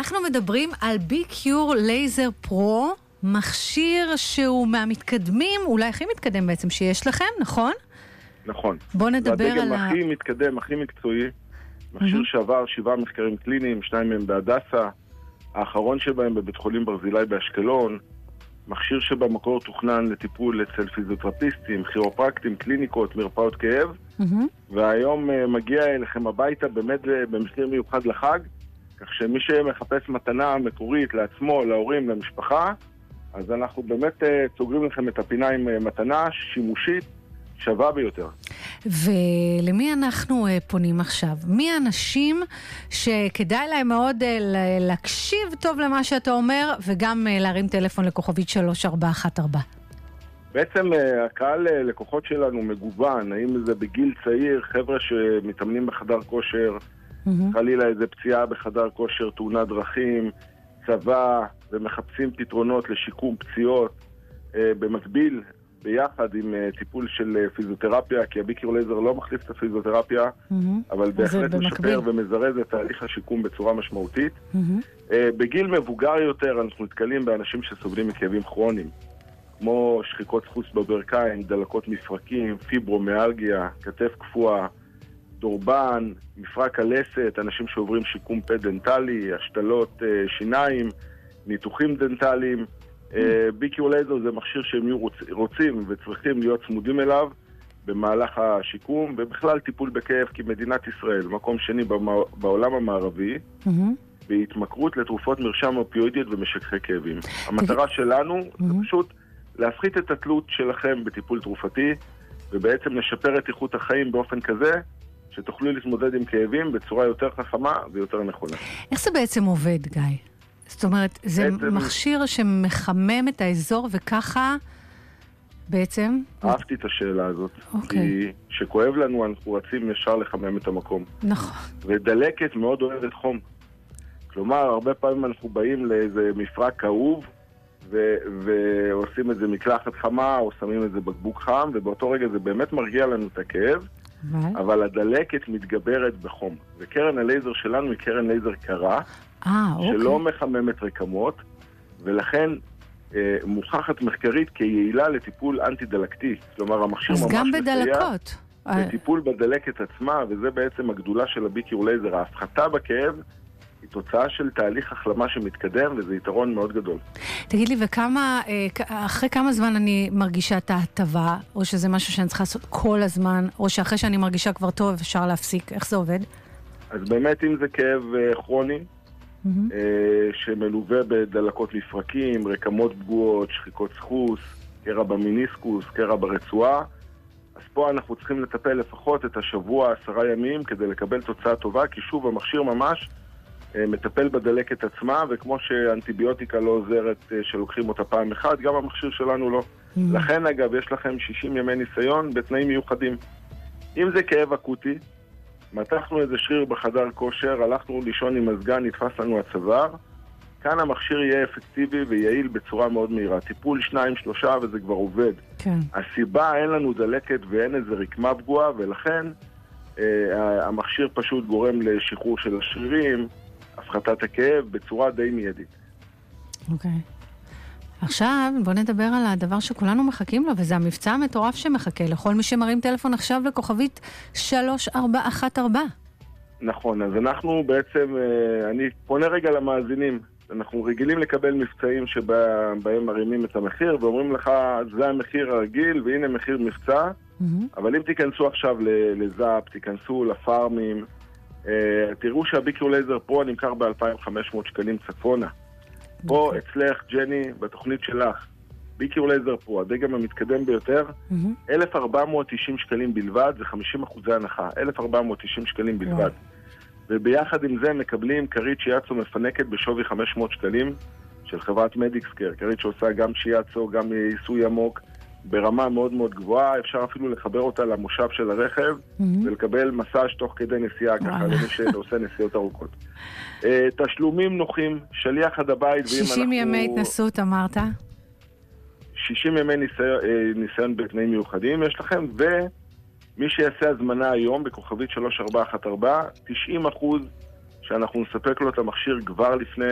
אנחנו מדברים על BCure Laser Pro, מכשיר שהוא מהמתקדמים, אולי הכי מתקדם בעצם שיש לכם, נכון? נכון. בוא נדבר על והדגם הכי מתקדם, הכי מקצועי, מכשיר שעבר 7 מחקרים קליניים, 2 מהם בהדסה, האחרון שבהם בבית חולים ברזילי באשקלון, מכשיר שבמקור תוכנן לטיפול אצל פיזיותרפיסטים, כירופרקטים, קליניקות, מרפאות כאב, והיום מגיע אליכם הביתה באמת במחיר מיוחד לחג, כך שמי שמחפש מתנה מקורית לעצמו, להורים, למשפחה, אז אנחנו באמת סוגרים לכם את הפינה עם מתנה שימושית שווה ביותר. ולמי אנחנו פונים עכשיו? מי האנשים שכדאי להם מאוד להקשיב טוב למה שאתה אומר, וגם להרים טלפון לכוכבית 3414? בעצם הקהל לקוחות שלנו מגוון, האם זה בגיל צעיר, חבר'ה שמתאמנים בחדר כושר, חלילה איזה פציעה בחדר כושר, תאונת דרכים, צבא, ומחפשים פתרונות לשיקום פציעות, במקביל ביחד עם טיפול של פיזיותרפיה, כי ה-BCure Laser לא מחליף את הפיזיותרפיה, אבל בהחלט משפר ומזרז את תהליך השיקום בצורה משמעותית. בגיל מבוגר יותר אנחנו נתקלים באנשים שסובלים מכאבים כרוניים, כמו שחיקות סחוס בברכיים, דלקות מפרקים, פיברומיאלגיה, כתף קפואה, דורבן, מפרק הלסת, אנשים שעוברים שיקום פה דנטלי, השתלות שיניים, ניתוחים דנטליים. BCure Laser זה מכשיר שהם יהיו רוצים וצריכים להיות צמודים אליו במהלך השיקום, ובכלל טיפול בכאב, כי מדינת ישראל, מקום שני בעולם המערבי, בהתמכרות לתרופות מרשם אופיואידיות ומשככי כאבים. המטרה שלנו זה פשוט להפחית את התלות שלכם בטיפול תרופתי, ובעצם לשפר את איכות החיים באופן כזה, שתוכלו להתמודד עם כאבים בצורה יותר חכמה ויותר נכונה. איך זה בעצם עובד, גיא? זאת אומרת, זה מכשיר שמחמם את האזור, וככה בעצם... אהבתי את השאלה הזאת. כי שכואב לנו, אנחנו רצים ישר לחמם את המקום. נכון. ודלקת מאוד אוהבת חום. כלומר, הרבה פעמים אנחנו באים לאיזה מפרק כאוב, ועושים איזה מקלחת חמה, או שמים איזה בקבוק חם, ובאותו רגע זה באמת מרגיע לנו את הכאב, אבל הדלקת מתגברת בחום. וקרן הלייזר שלנו היא קרן לייזר קרה, שלא מחממת רקמות, ולכן מוכחת מחקרית כיעילה לטיפול אנטי-דלקתי. כלומר, המכשיר ממש גם בדלקות. לטיפול בדלקת עצמה, וזה בעצם הגדולה של ה-BCure Laser. ההפחתה בכאב היא תוצאה של תהליך החלמה שמתקדם, וזה יתרון מאוד גדול. תגיד לי, אחרי כמה זמן אני מרגישה את ההטבה, או שזה משהו שאני צריכה לעשות כל הזמן, או שאחרי שאני מרגישה כבר טוב אפשר להפסיק? איך זה עובד? אז באמת אם זה כאב כרוני, שמלווה בדלקות מפרקים, רקמות פגועות, שחיקות סחוס, קרע במיניסקוס, קרע ברצועה, אז פה אנחנו צריכים לטפל לפחות את השבוע, 10 ימים, כדי לקבל תוצאה טובה, כי שוב המכשיר ממש מטפל בדלקת עצמה, וכמו שאנטיביוטיקה לא עוזרת שלוקחים אותה פעם אחת, גם המכשיר שלנו לא. לכן אגב יש לכם 60 ימי ניסיון בתנאים מיוחדים. אם זה כאב אקוטי, מתחנו איזה שריר בחדר כושר, הלכנו לישון עם מזגן, נתפס לנו הצוואר, כאן המכשיר יהיה אפקטיבי ויעיל בצורה מאוד מהירה. טיפול 2-3 וזה כבר עובד. כן. הסיבה אין לנו דלקת ואין איזה רקמה פגועה, ולכן המכשיר פשוט גורם לשחרור של השרירים, הפחתת הכאב בצורה די מיידית. אוקיי. עכשיו בוא נדבר על הדבר שכולנו מחכים לו, וזה המבצע המטורף שמחכה לכל מי שמרים טלפון עכשיו לכוכבית 3414. נכון, אז אנחנו בעצם, אני פונה רגע למאזינים, אנחנו רגילים לקבל מבצעים שבהם מרימים את המחיר, ואומרים לך, זה המחיר הרגיל, והנה מחיר מבצע, אבל אם תיכנסו עכשיו לזאפ, תיכנסו לפארמים, תראו שה-BCure Laser Pro נמכר ב-2,500 שקלים צפונה. פה אצלך, ג'ני, בתוכנית שלך, BCure Laser Pro, הדגם המתקדם ביותר, 1,490 שקלים בלבד, זה 50% הנחה, 1,490 שקלים בלבד. וביחד עם זה מקבלים קרית שיאצו מפנקת בשווי 500 שקלים של חברת מדיקסקר, קרית שעושה גם שיאצו, גם עיסוי עמוק, ברמה מאוד מאוד גבוהה, אפשר אפילו לחבר אותה למושב של הרכב, ולקבל מסאז' תוך כדי נסיעה, ככה למי שעושה נסיעות ארוכות. תשלומים נוחים, שליח עד הבית, 60 ימי התנסות אמרת? 60 ימי ניסיון בתנאים מיוחדים יש לכם, ומי שיעשה הזמנה היום בכוכבית 3414, 90% שאנחנו נספק לו את המכשיר כבר לפני